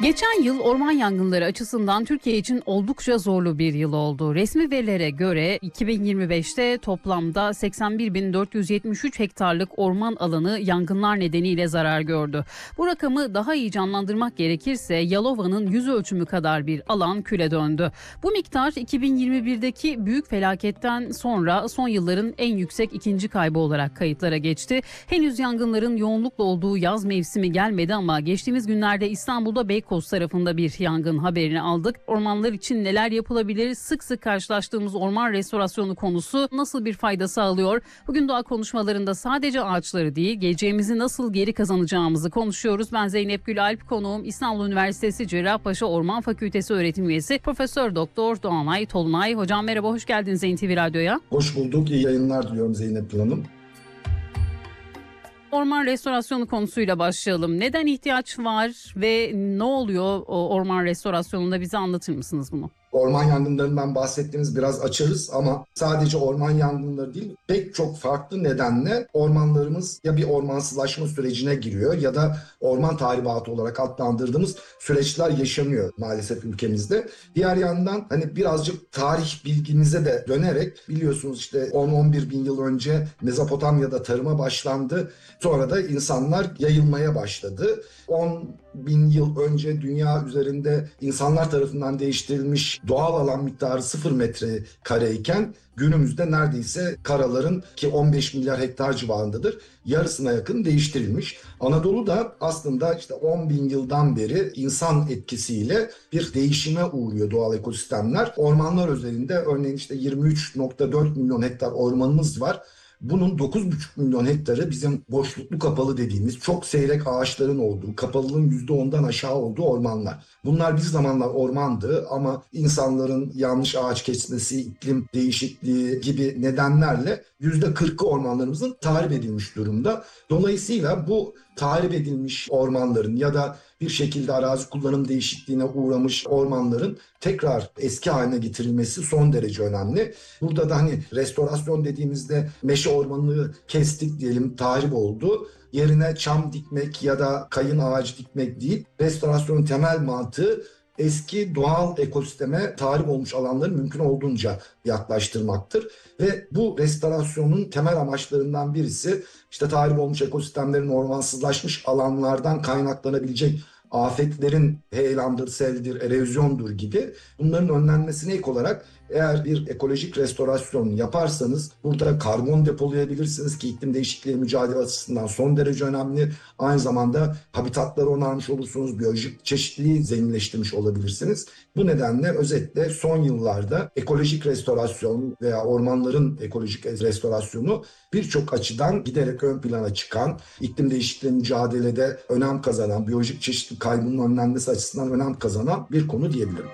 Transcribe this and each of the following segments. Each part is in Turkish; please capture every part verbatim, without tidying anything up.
Geçen yıl orman yangınları açısından Türkiye için oldukça zorlu bir yıl oldu. Resmi verilere göre iki bin yirmi beşte toplamda seksen bir bin dört yüz yetmiş üç hektarlık orman alanı yangınlar nedeniyle zarar gördü. Bu rakamı daha iyi canlandırmak gerekirse Yalova'nın yüz ölçümü kadar bir alan küle döndü. Bu miktar iki bin yirmi birdeki büyük felaketten sonra son yılların en yüksek ikinci kaybı olarak kayıtlara geçti. Henüz yangınların yoğunlukla olduğu yaz mevsimi gelmedi ama geçtiğimiz günlerde İstanbul'da Beykoz tarafında bir yangın haberini aldık. Ormanlar için neler yapılabilir? Sık sık karşılaştığımız orman restorasyonu konusu nasıl bir fayda sağlıyor? Bugün doğa konuşmalarında sadece ağaçları değil, geleceğimizi nasıl geri kazanacağımızı konuşuyoruz. Ben Zeynep Gülalp, konuğum İstanbul Üniversitesi Cerrahpaşa Orman Fakültesi öğretim üyesi Profesör Doktor Doğanay Tolunay. Hocam merhaba, hoş geldiniz N T V Radyo'ya. Hoş bulduk, iyi yayınlar diliyorum Zeynep Hanım. Orman restorasyonu konusuyla başlayalım. Neden ihtiyaç var ve ne oluyor o orman restorasyonunda, bize anlatır mısınız bunu? Orman yangınlarından bahsettiğimiz biraz açarız ama sadece orman yangınları değil, pek çok farklı nedenle ormanlarımız ya bir ormansızlaşma sürecine giriyor ya da orman tahribatı olarak adlandırdığımız süreçler yaşanıyor maalesef ülkemizde. Diğer yandan hani birazcık tarih bilgimize de dönerek, biliyorsunuz işte on on bir bin yıl önce Mezopotamya'da tarıma başlandı. Sonra da insanlar yayılmaya başladı. on bin yıl önce dünya üzerinde insanlar tarafından değiştirilmiş doğal alan miktarı sıfır metrekareyken günümüzde neredeyse karaların, ki on beş milyar hektar civarındadır, yarısına yakın değiştirilmiş. Anadolu da aslında işte on bin yıldan beri insan etkisiyle bir değişime uğruyor doğal ekosistemler. Ormanlar özelinde örneğin işte yirmi üç nokta dört milyon hektar ormanımız var. Bunun dokuz buçuk milyon hektarı bizim boşluklu kapalı dediğimiz çok seyrek ağaçların olduğu, kapalılığın yüzde ondan aşağı olduğu ormanlar. Bunlar bir zamanlar ormandı ama insanların yanlış ağaç kesmesi, iklim değişikliği gibi nedenlerle yüzde kırkı ormanlarımızın tahrip edilmiş durumda. Dolayısıyla bu tahrip edilmiş ormanların ya da bir şekilde arazi kullanım değişikliğine uğramış ormanların tekrar eski haline getirilmesi son derece önemli. Burada da hani restorasyon dediğimizde meşe ormanını kestik diyelim, tahrip oldu. Yerine çam dikmek ya da kayın ağacı dikmek değil. Restorasyonun temel mantığı eski doğal ekosisteme tahrip olmuş alanları mümkün olduğunca yaklaştırmaktır. Ve bu restorasyonun temel amaçlarından birisi işte tahrip olmuş ekosistemlerin, ormansızlaşmış alanlardan kaynaklanabilecek afetlerin, heyelandır, seldir, erozyondur gibi bunların önlenmesine ek olarak eğer bir ekolojik restorasyon yaparsanız burada karbon depolayabilirsiniz ki iklim değişikliği mücadele açısından son derece önemli. Aynı zamanda habitatları onarmış olursunuz, biyolojik çeşitliliği zenginleştirmiş olabilirsiniz. Bu nedenle özetle son yıllarda ekolojik restorasyon veya ormanların ekolojik restorasyonu birçok açıdan giderek ön plana çıkan, iklim değişikliği mücadelede önem kazanan, biyolojik çeşitlilik kaybının önlenmesi açısından önem kazanan bir konu diyebilirim.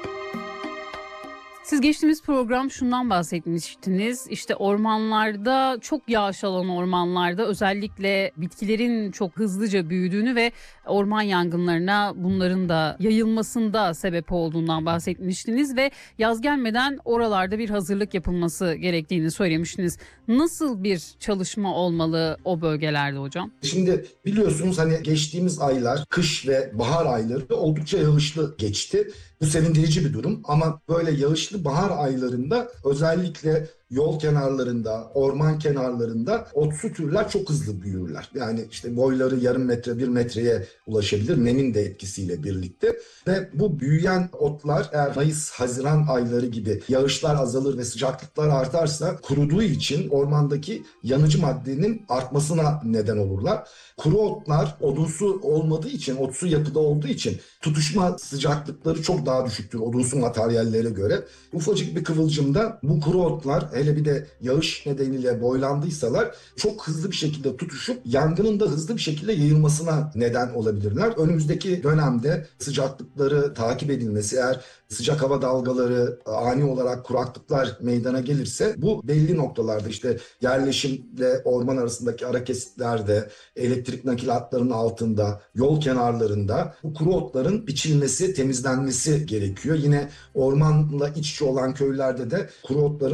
Siz geçtiğimiz program şundan bahsetmiştiniz. İşte ormanlarda, çok yağış alan ormanlarda özellikle bitkilerin çok hızlıca büyüdüğünü ve orman yangınlarına bunların da yayılmasında sebep olduğundan bahsetmiştiniz ve yaz gelmeden oralarda bir hazırlık yapılması gerektiğini söylemiştiniz. Nasıl bir çalışma olmalı o bölgelerde hocam? Şimdi biliyorsunuz hani geçtiğimiz aylar, kış ve bahar ayları oldukça yağışlı geçti. Bu sevindirici bir durum ama böyle yağışlı bahar aylarında özellikle yol kenarlarında, orman kenarlarında otsu türler çok hızlı büyürler. Yani işte boyları yarım metre, bir metreye ulaşabilir nemin de etkisiyle birlikte. Ve bu büyüyen otlar eğer Mayıs, Haziran ayları gibi yağışlar azalır ve sıcaklıklar artarsa kuruduğu için ormandaki yanıcı maddenin artmasına neden olurlar. Kuru otlar odunsu olmadığı için, otsu yapıda olduğu için tutuşma sıcaklıkları çok daha düşüktür odunsu materyallere göre. Ufacık bir kıvılcımda bu kuru otlar, hele bir de yağış nedeniyle boylandıysalar, çok hızlı bir şekilde tutuşup yangının da hızlı bir şekilde yayılmasına neden olabilirler. Önümüzdeki dönemde sıcaklıkları takip edilmesi, eğer sıcak hava dalgaları, ani olarak kuraklıklar meydana gelirse bu belli noktalarda işte yerleşimle orman arasındaki ara kesitlerde, elektrik nakil hatlarının altında, yol kenarlarında bu kuru otların biçilmesi, temizlenmesi gerekiyor. Yine ormanla iç içe olan köylerde de kuru otların kaldırılması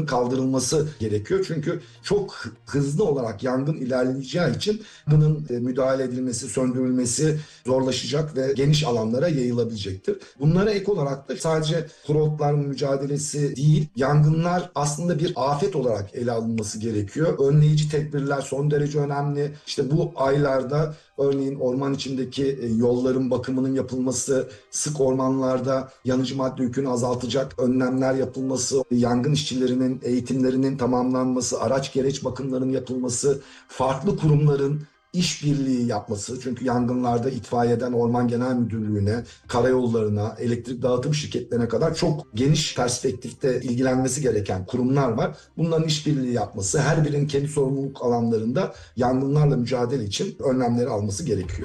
kullanılması gerekiyor. Çünkü çok hızlı olarak yangın ilerleyeceği için bunun müdahale edilmesi, söndürülmesi zorlaşacak ve geniş alanlara yayılabilecektir. Bunlara ek olarak da sadece kurotlar mücadelesi değil, yangınlar aslında bir afet olarak ele alınması gerekiyor. Önleyici tedbirler son derece önemli. İşte bu aylarda örneğin orman içindeki yolların bakımının yapılması, sık ormanlarda yanıcı madde yükünü azaltacak önlemler yapılması, yangın işçilerinin eğitimlerinin tamamlanması, araç gereç bakımlarının yapılması, farklı kurumların işbirliği yapması. Çünkü yangınlarda itfaiyeden Orman Genel Müdürlüğü'ne, karayollarına, elektrik dağıtım şirketlerine kadar çok geniş perspektifte ilgilenmesi gereken kurumlar var. Bunların işbirliği yapması, her birinin kendi sorumluluk alanlarında yangınlarla mücadele için önlemleri alması gerekiyor.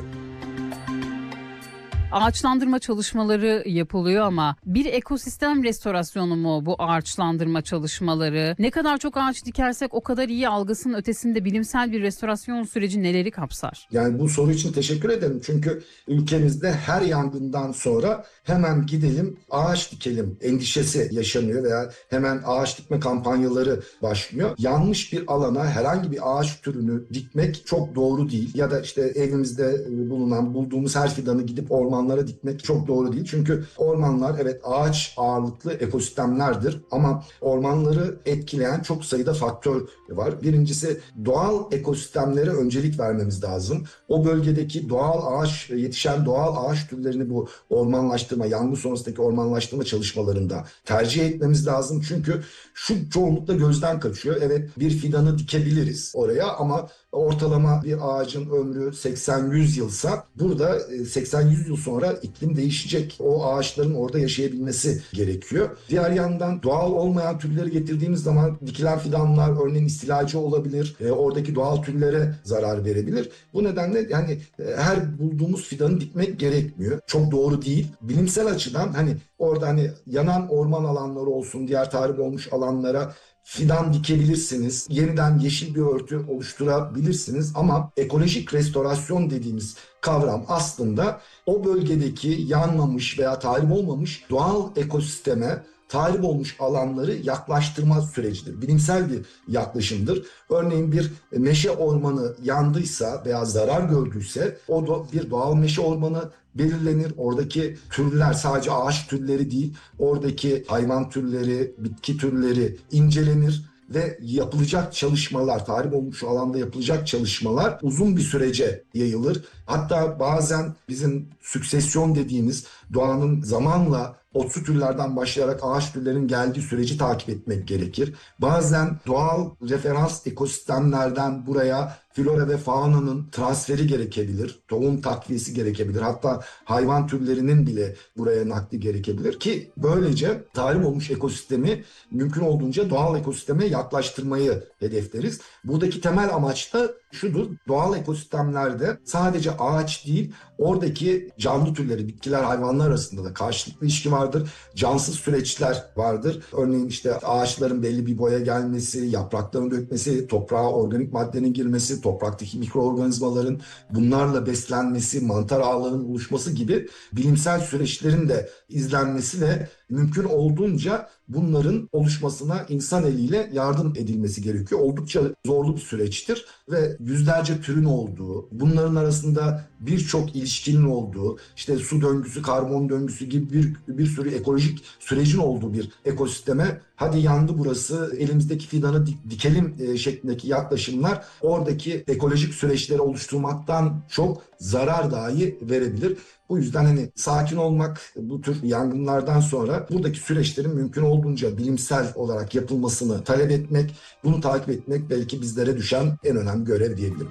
Ağaçlandırma çalışmaları yapılıyor ama bir ekosistem restorasyonu mu bu ağaçlandırma çalışmaları? Ne kadar çok ağaç dikersek o kadar iyi algısının ötesinde bilimsel bir restorasyon süreci neleri kapsar? Yani bu soru için teşekkür ederim. Çünkü ülkemizde her yangından sonra hemen gidelim ağaç dikelim endişesi yaşanıyor veya hemen ağaç dikme kampanyaları başlıyor. Yanlış bir alana herhangi bir ağaç türünü dikmek çok doğru değil. Ya da işte evimizde bulunan bulduğumuz her fidanı gidip orman ormanlara dikmek çok doğru değil. Çünkü ormanlar evet ağaç ağırlıklı ekosistemlerdir ama ormanları etkileyen çok sayıda faktör var. Birincisi doğal ekosistemlere öncelik vermemiz lazım. O bölgedeki doğal ağaç, yetişen doğal ağaç türlerini bu ormanlaştırma, yangın sonrasındaki ormanlaştırma çalışmalarında tercih etmemiz lazım. Çünkü şu çoğunlukla gözden kaçıyor. Evet bir fidanı dikebiliriz oraya ama ortalama bir ağacın ömrü seksen yüz yılsa burada seksen yüz yıl sonra iklim değişecek. O ağaçların orada yaşayabilmesi gerekiyor. Diğer yandan doğal olmayan türleri getirdiğimiz zaman dikilen fidanlar örneğin istilacı olabilir. E, oradaki doğal türlere zarar verebilir. Bu nedenle yani e, her bulduğumuz fidanı dikmek gerekmiyor. Çok doğru değil. Bilimsel açıdan hani orada hani yanan orman alanları olsun, diğer tahrip olmuş alanlara fidan dikebilirsiniz. Yeniden yeşil bir örtü oluşturabilirsiniz ama ekolojik restorasyon dediğimiz kavram aslında o bölgedeki yanmamış veya tahrip olmamış doğal ekosisteme tahrip olmuş alanları yaklaştırma sürecidir. Bilimsel bir yaklaşımdır. Örneğin bir meşe ormanı yandıysa veya zarar gördüyse o do- bir doğal meşe ormanı belirlenir. Oradaki türler sadece ağaç türleri değil, oradaki hayvan türleri, bitki türleri incelenir ve yapılacak çalışmalar, tahrip olmuş alanda yapılacak çalışmalar uzun bir sürece yayılır. Hatta bazen bizim süksesyon dediğimiz doğanın zamanla otsu türlerden başlayarak ağaç türlerinin geldiği süreci takip etmek gerekir. Bazen doğal referans ekosistemlerden buraya flora ve faunanın transferi gerekebilir. Tohum takviyesi gerekebilir. Hatta hayvan türlerinin bile buraya nakli gerekebilir ki böylece tahrip olmuş ekosistemi mümkün olduğunca doğal ekosisteme yaklaştırmayı hedefleriz. Buradaki temel amaç da şudur. Doğal ekosistemlerde sadece ağaç değil, oradaki canlı türleri, bitkiler, hayvanlar arasında da karşılıklı ilişki vardır. Cansız süreçler vardır. Örneğin işte ağaçların belli bir boya gelmesi, yaprakların dökmesi, toprağa organik maddenin girmesi, topraktaki mikroorganizmaların bunlarla beslenmesi, mantar ağlarının oluşması gibi bilimsel süreçlerin de izlenmesi ve mümkün olduğunca bunların oluşmasına insan eliyle yardım edilmesi gerekiyor. Oldukça zorlu bir süreçtir ve yüzlerce türün olduğu, bunların arasında birçok ilişkinin olduğu, işte su döngüsü, karbon döngüsü gibi bir, bir sürü ekolojik sürecin olduğu bir ekosisteme hadi yandı burası elimizdeki fidanı dik, dikelim e, şeklindeki yaklaşımlar oradaki ekolojik süreçleri oluşturmaktan çok zarar dahi verebilir. Bu yüzden hani sakin olmak bu tür yangınlardan sonra buradaki süreçlerin mümkün olduğunca bilimsel olarak yapılmasını talep etmek, bunu takip etmek belki bizlere düşen en önemli görev diyebilirim.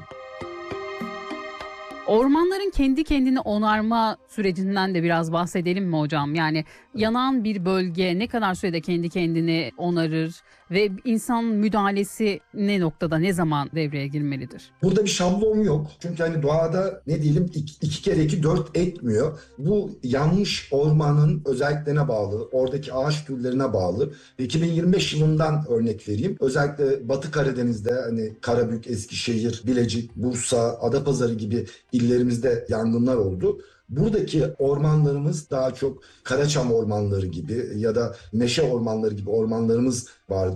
Ormanların kendi kendini onarma sürecinden de biraz bahsedelim mi hocam? Yani yanan bir bölge ne kadar sürede kendi kendini onarır ve insan müdahalesi ne noktada, ne zaman devreye girmelidir? Burada bir şablon yok. Çünkü hani doğada ne diyelim iki, iki kere iki dört etmiyor. Bu yanmış ormanın özelliklerine bağlı, oradaki ağaç türlerine bağlı. iki bin yirmi beş yılından örnek vereyim. Özellikle Batı Karadeniz'de hani Karabük, Eskişehir, Bilecik, Bursa, Adapazarı gibi illerimizde yangınlar oldu. Buradaki ormanlarımız daha çok Karaçam ormanları gibi ya da meşe ormanları gibi ormanlarımız vardı.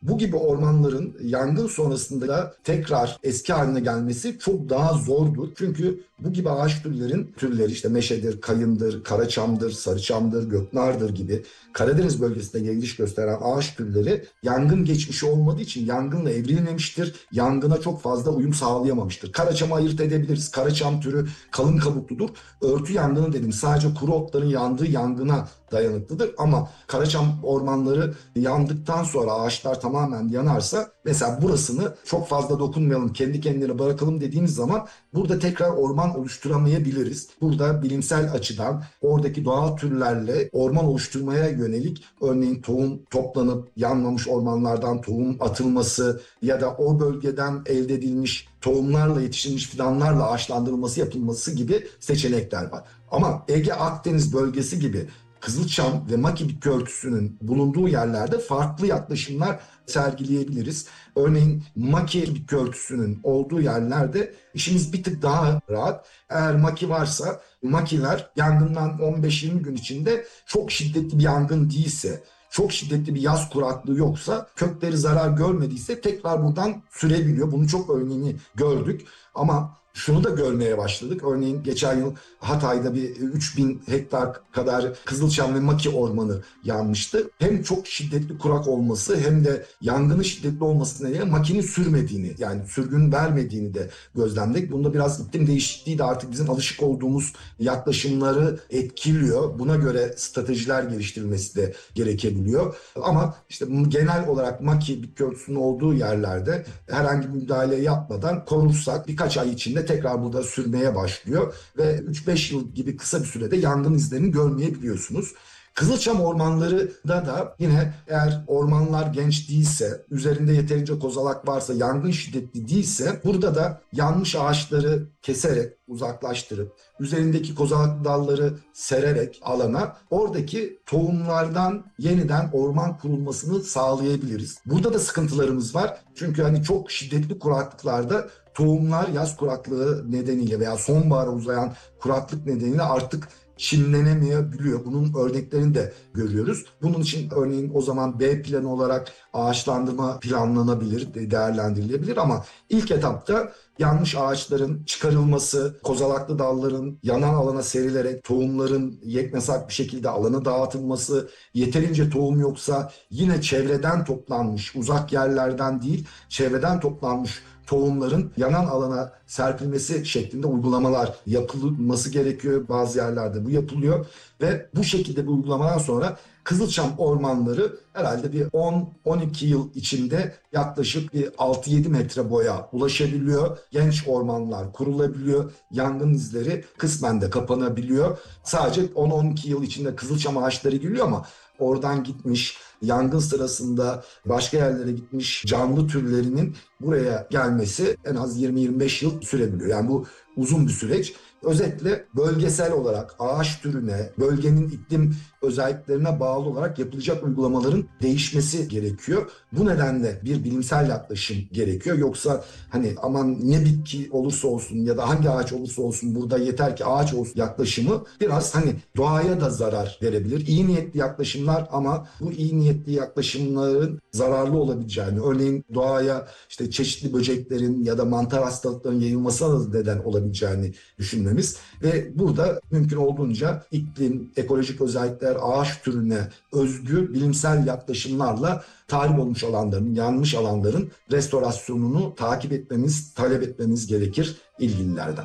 Bu gibi ormanların yangın sonrasında da tekrar eski haline gelmesi çok daha zordur. Çünkü bu gibi ağaç türlerin türleri işte meşedir, kayındır, karaçamdır, sarıçamdır, göknardır gibi Karadeniz bölgesinde yayılış gösteren ağaç türleri yangın geçmişi olmadığı için yangınla evrilmemiştir. Yangına çok fazla uyum sağlayamamıştır. Karaçamı ayırt edebiliriz. Karaçam türü kalın kabukludur. Örtü yangını dedim. Sadece kuru otların yandığı yangına dayanıklıdır ama Karaçam ormanları yandıktan sonra ağaçlar tamamen yanarsa mesela burasını çok fazla dokunmayalım, kendi kendine bırakalım dediğimiz zaman burada tekrar orman oluşturamayabiliriz. Burada bilimsel açıdan oradaki doğal türlerle orman oluşturmaya yönelik örneğin tohum toplanıp yanmamış ormanlardan tohum atılması ya da o bölgeden elde edilmiş tohumlarla yetiştirilmiş fidanlarla ağaçlandırılması yapılması gibi seçenekler var. Ama Ege Akdeniz bölgesi gibi Kızılçam ve Maki bitki örtüsünün bulunduğu yerlerde farklı yaklaşımlar sergileyebiliriz. Örneğin Maki bitki örtüsünün olduğu yerlerde işimiz bir tık daha rahat. Eğer Maki varsa Makiler yangından on beş yirmi gün içinde çok şiddetli bir yangın değilse, çok şiddetli bir yaz kuraklığı yoksa, kökleri zarar görmediyse tekrar buradan sürebiliyor. Bunu çok örneğini gördük ama şunu da görmeye başladık. Örneğin geçen yıl Hatay'da bir üç bin hektar kadar Kızılçam ve Maki ormanı yanmıştı. Hem çok şiddetli kurak olması hem de yangının şiddetli olması nedeniyle Maki'nin sürmediğini, yani sürgün vermediğini de gözlemledik. Bunda biraz iklim değişikliği de artık bizim alışık olduğumuz yaklaşımları etkiliyor. Buna göre stratejiler geliştirilmesi de gerekebiliyor. Ama işte genel olarak Maki bitki örtüsünün olduğu yerlerde herhangi bir müdahale yapmadan korursak birkaç ay içinde tekrar burada sürmeye başlıyor ve üç beş yıl gibi kısa bir sürede yangın izlerini görmeyebiliyorsunuz. Kızılçam ormanlarında da yine eğer ormanlar genç değilse, üzerinde yeterince kozalak varsa, yangın şiddetli değilse burada da yanmış ağaçları keserek, uzaklaştırıp, üzerindeki kozalak dalları sererek alana oradaki tohumlardan yeniden orman kurulmasını sağlayabiliriz. Burada da sıkıntılarımız var. Çünkü hani çok şiddetli kuraklıklarda tohumlar yaz kuraklığı nedeniyle veya sonbahara uzayan kuraklık nedeniyle artık çimlenemeyebiliyor. Bunun örneklerini de görüyoruz. Bunun için örneğin o zaman B planı olarak ağaçlandırma planlanabilir, değerlendirilebilir ama ilk etapta yanmış ağaçların çıkarılması, kozalaklı dalların yanan alana serilerek tohumların yeknesak bir şekilde alana dağıtılması, yeterince tohum yoksa yine çevreden toplanmış, uzak yerlerden değil, çevreden toplanmış tohumların yanan alana serpilmesi şeklinde uygulamalar yapılması gerekiyor. Bazı yerlerde bu yapılıyor ve bu şekilde bir uygulamadan sonra Kızılçam ormanları herhalde bir on on iki yıl içinde yaklaşık bir altı yedi metre boya ulaşabiliyor. Genç ormanlar kurulabiliyor. Yangın izleri kısmen de kapanabiliyor. Sadece on on iki yıl içinde Kızılçam ağaçları geliyor ama oradan gitmiş, yangın sırasında başka yerlere gitmiş canlı türlerinin buraya gelmesi en az yirmi yirmi beş yıl sürebiliyor. Yani bu uzun bir süreç. Özetle bölgesel olarak ağaç türüne, bölgenin iklim özelliklerine bağlı olarak yapılacak uygulamaların değişmesi gerekiyor. Bu nedenle bir bilimsel yaklaşım gerekiyor. Yoksa hani aman ne bitki olursa olsun ya da hangi ağaç olursa olsun burada yeter ki ağaç olsun yaklaşımı biraz hani doğaya da zarar verebilir. İyi niyetli yaklaşımlar ama bu iyi niyetli yaklaşımların zararlı olabileceğini, örneğin doğaya işte çeşitli böceklerin ya da mantar hastalıklarının yayılmasına da neden olabileceğini düşünmemiz ve burada mümkün olduğunca iklim, ekolojik özellikler, ağaç türüne özgü bilimsel yaklaşımlarla tahrip olmuş alanların, yanmış alanların restorasyonunu takip etmemiz, talep etmemiz gerekir ilgililerden.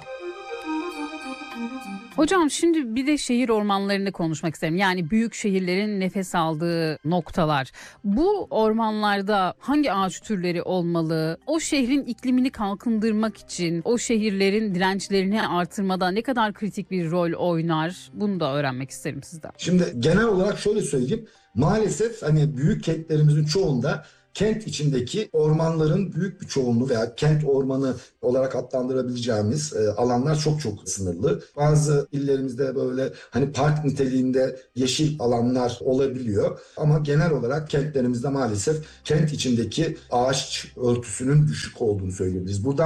Hocam şimdi bir de şehir ormanlarını konuşmak isterim. Yani büyük şehirlerin nefes aldığı noktalar. Bu ormanlarda hangi ağaç türleri olmalı? O şehrin iklimini kalkındırmak için o şehirlerin dirençlerini artırmada ne kadar kritik bir rol oynar? Bunu da öğrenmek isterim sizden. Şimdi genel olarak şöyle söyleyeyim. Maalesef hani büyük kentlerimizin çoğunda kent içindeki ormanların büyük bir çoğunluğu veya kent ormanı olarak adlandırabileceğimiz e, alanlar çok çok sınırlı. Bazı illerimizde böyle hani park niteliğinde yeşil alanlar olabiliyor. Ama genel olarak kentlerimizde maalesef kent içindeki ağaç örtüsünün düşük olduğunu söyleyebiliriz. Buradan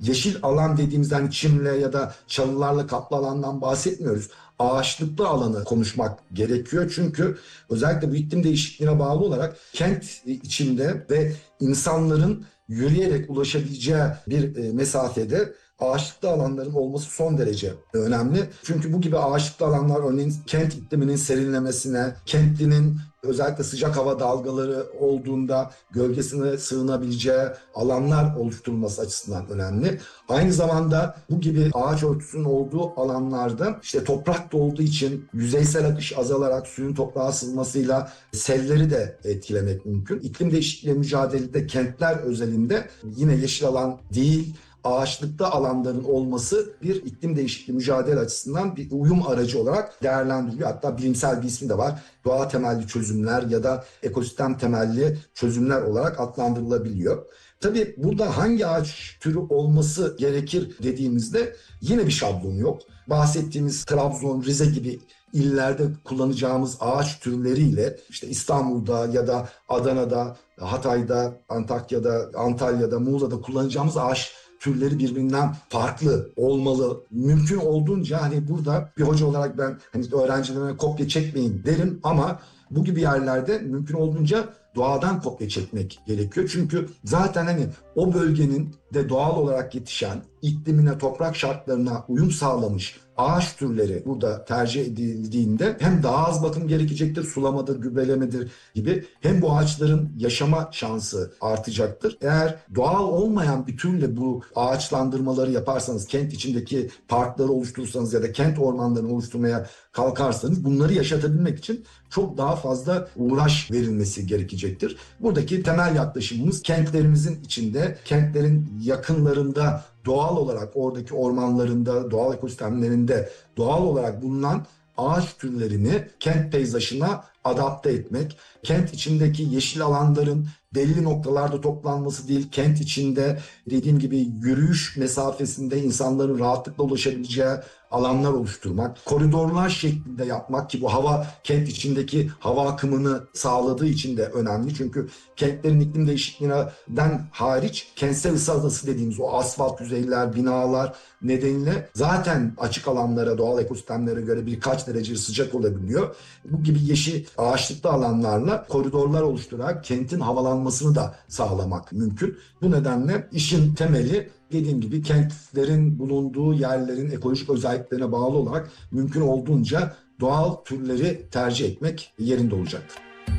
yeşil alan dediğimizden çimle ya da çalılarla kaplı alandan bahsetmiyoruz. Ağaçlıklı alanı konuşmak gerekiyor. Çünkü özellikle bu iklim değişikliğine bağlı olarak kent içinde ve insanların yürüyerek ulaşabileceği bir mesafede ağaçlıklı alanların olması son derece önemli. Çünkü bu gibi ağaçlıklı alanlar örneğin kent ikliminin serinlemesine, kentlinin özellikle sıcak hava dalgaları olduğunda gölgesine sığınabileceği alanlar oluşturulması açısından önemli. Aynı zamanda bu gibi ağaç örtüsünün olduğu alanlarda işte toprak da olduğu için yüzeysel akış azalarak suyun toprağa sızmasıyla selleri de etkilemek mümkün. İklim değişikliği mücadelede kentler özelinde yine yeşil alan değil, ağaçlıkta alanların olması bir iklim değişikliği mücadele açısından bir uyum aracı olarak değerlendiriliyor. Hatta bilimsel bir ismi de var. Doğa temelli çözümler ya da ekosistem temelli çözümler olarak adlandırılabiliyor. Tabii burada hangi ağaç türü olması gerekir dediğimizde yine bir şablon yok. Bahsettiğimiz Trabzon, Rize gibi illerde kullanacağımız ağaç türleriyle işte İstanbul'da ya da Adana'da, Hatay'da, Antakya'da, Antalya'da, Muğla'da kullanacağımız ağaç türleri birbirinden farklı olmalı. Mümkün olduğunca hani burada bir hoca olarak ben hani öğrencilerime kopya çekmeyin derim ama bu gibi yerlerde mümkün olduğunca doğadan kopya çekmek gerekiyor. Çünkü zaten hani o bölgenin de doğal olarak yetişen iklimine, toprak şartlarına uyum sağlamış ağaç türleri burada tercih edildiğinde hem daha az bakım gerekecektir, sulamadır, gübrelemedir gibi, hem bu ağaçların yaşama şansı artacaktır. Eğer doğal olmayan bir türle bu ağaçlandırmaları yaparsanız, kent içindeki parkları oluşturursanız ya da kent ormanlarını oluşturmaya kalkarsanız bunları yaşatabilmek için çok daha fazla uğraş verilmesi gerekecektir. Buradaki temel yaklaşımımız kentlerimizin içinde, kentlerin yakınlarında doğal olarak oradaki ormanlarında, doğal ekosistemlerinde doğal olarak bulunan ağaç türlerini kent peyzajına adapte etmek. Kent içindeki yeşil alanların belli noktalarda toplanması değil, kent içinde dediğim gibi yürüyüş mesafesinde insanların rahatlıkla ulaşabileceği alanlar oluşturmak, koridorlar şeklinde yapmak ki bu hava kent içindeki hava akımını sağladığı için de önemli. Çünkü kentlerin iklim değişikliğinden hariç kentsel ısı adası dediğimiz o asfalt yüzeyler, binalar nedeniyle zaten açık alanlara, doğal ekosistemlere göre birkaç derece sıcak olabiliyor. Bu gibi yeşil ağaçlıklı alanlarla koridorlar oluşturarak kentin havalanmasını da sağlamak mümkün. Bu nedenle işin temeli dediğim gibi kentlerin bulunduğu yerlerin ekolojik özelliklerine bağlı olarak mümkün olduğunca doğal türleri tercih etmek yerinde olacaktır.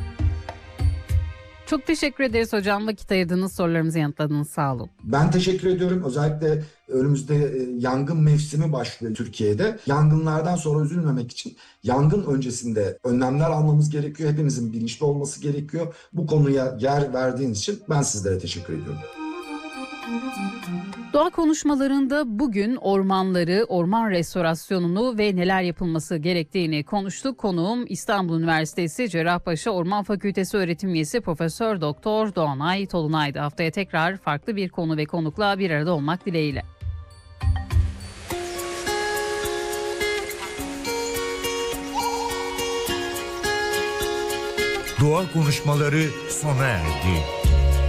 Çok teşekkür ederiz hocam. Vakit ayırdığınız, sorularımızı yanıtladınız. Sağ olun. Ben teşekkür ediyorum. Özellikle önümüzde yangın mevsimi başlıyor Türkiye'de. Yangınlardan sonra üzülmemek için yangın öncesinde önlemler almamız gerekiyor. Hepimizin bilinçli olması gerekiyor. Bu konuya yer verdiğiniz için ben sizlere teşekkür ediyorum. Doğa konuşmalarında bugün ormanları, orman restorasyonunu ve neler yapılması gerektiğini konuştuk. Konuğum İstanbul Üniversitesi Cerrahpaşa Orman Fakültesi öğretim üyesi Profesör Doktor Doğanay Tolunay'dı. Haftaya tekrar farklı bir konu ve konukla bir arada olmak dileğiyle. Doğa konuşmaları sona erdi.